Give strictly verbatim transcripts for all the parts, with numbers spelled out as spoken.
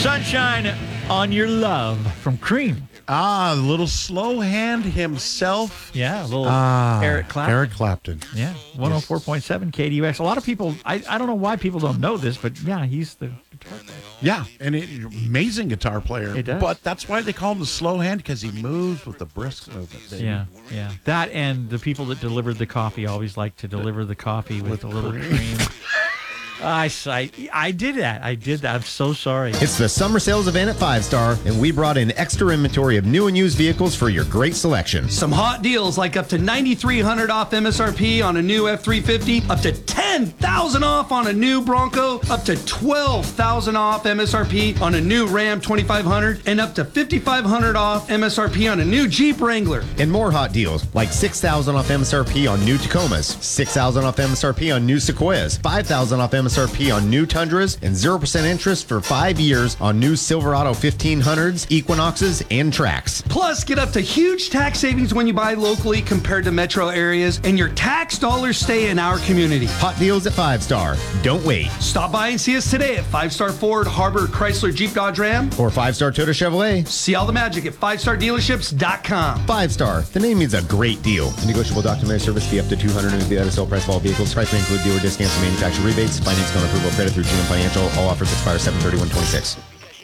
Sunshine on Your Love from Cream. Ah, a little slow hand himself. Yeah, a little Ah, Eric Clapton. Eric Clapton. Yeah, one oh four point seven K D U X. A lot of people, I, I don't know why people don't know this, but yeah, he's the guitar player. Yeah, and it, amazing guitar player. It does. But that's why they call him the slow hand, because he moves with the brisk movement. Baby. Yeah, yeah. That and the people that delivered the coffee always like to deliver the coffee with, With a little cream. cream. I, I, I did that. I did that. I'm so sorry. It's the summer sales event at Five Star, and we brought in extra inventory of new and used vehicles for your great selection. Some hot deals like up to nine thousand three hundred dollars off M S R P on a new F three fifty, up to ten thousand dollars off on a new Bronco, up to twelve thousand dollars off M S R P on a new Ram twenty-five hundred, and up to fifty-five hundred dollars off M S R P on a new Jeep Wrangler. And more hot deals, like six thousand dollars off M S R P on new Tacomas, six thousand dollars off M S R P on new Sequoias, five thousand dollars off M S R P on new Tundras, and zero percent interest for five years on new Silverado fifteen hundreds, Equinoxes, and Trax. Plus, get up to huge tax savings when you buy locally compared to metro areas, and your tax dollars stay in our community. Hot deals at Five Star. Don't wait. Stop by and see us today at Five Star Ford, Harbor, Chrysler, Jeep, Dodge, Ram. Or Five Star Toyota Chevrolet. See all the magic at five star dealerships dot com. Five Star. The name means a great deal. A negotiable documentary service fee up to two hundred dollars and the sale price of all vehicles. Price may include dealer discounts and manufacturer rebates. Finance on approval of credit through G M Financial. All offers expire seven thirty-one twenty-six.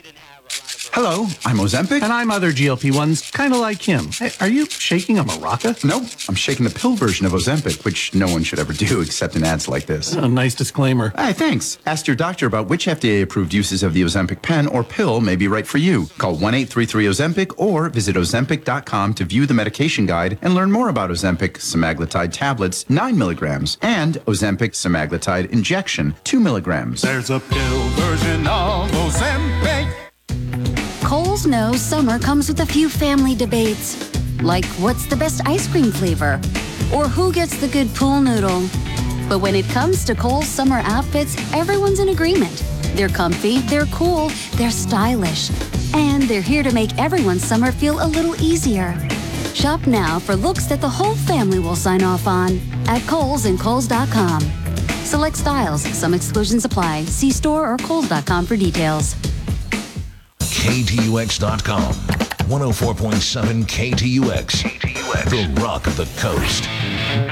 Hello, I'm Ozempic. And I'm other G L P ones, kind of like him. Hey, are you shaking a maraca? No, I'm shaking the pill version of Ozempic, which no one should ever do except in ads like this. A nice disclaimer. Hey, thanks. Ask your doctor about which F D A-approved uses of the Ozempic pen or pill may be right for you. Call one eight three three Ozempic or visit Ozempic dot com to view the medication guide and learn more about Ozempic semaglutide tablets, nine milligrams, and Ozempic semaglutide injection, two milligrams. There's a pill version of Ozempic. Kohl's knows summer comes with a few family debates, like what's the best ice cream flavor, or who gets the good pool noodle. But when it comes to Kohl's summer outfits, everyone's in agreement. They're comfy, they're cool, they're stylish, and they're here to make everyone's summer feel a little easier. Shop now for looks that the whole family will sign off on at Kohl's and Kohl's dot com. Select styles, some exclusions apply. See store or Kohl's dot com for details. K T U X dot com. one oh four point seven K T U X. K T U X. The Rock of the Coast.